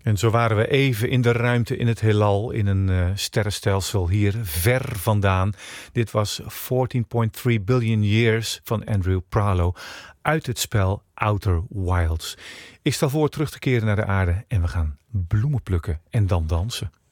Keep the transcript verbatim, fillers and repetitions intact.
En zo waren we even in de ruimte in het heelal, in een uh, sterrenstelsel hier ver vandaan. Dit was fourteen point three billion years van Andrew Pralo uit het spel Outer Wilds. Ik stel voor terug te keren naar de aarde en we gaan bloemen plukken en dan dansen.